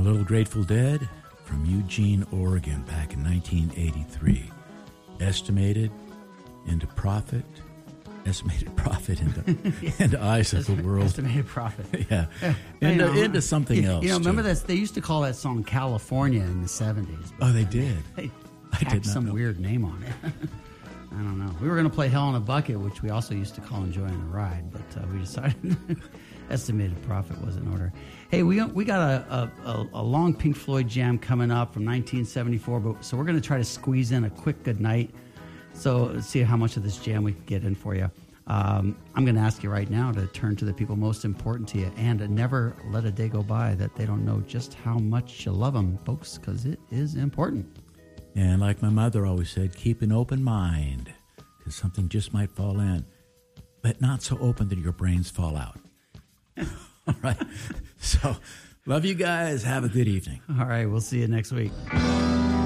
a little Grateful Dead from Eugene, Oregon, back in 1983. Estimated profit into eyes of the world. Estimated profit. Yeah. Into something else. Remember that they used to call that song California in the 70s. Oh, they did. They I did not some know. weird name on it. I don't know. We were going to play Hell in a Bucket, which we also used to call Enjoying the Ride, but we decided Estimated Profit was in order. Hey, we got a long Pink Floyd jam coming up from 1974, so we're going to try to squeeze in a quick good night. So let's see how much of this jam we can get in for you. I'm going to ask you right now to turn to the people most important to you and never let a day go by that they don't know just how much you love them, folks, because it is important. And like my mother always said, keep an open mind, because something just might fall in, but not so open that your brains fall out. All right. So, love you guys. Have a good evening. All right. We'll see you next week.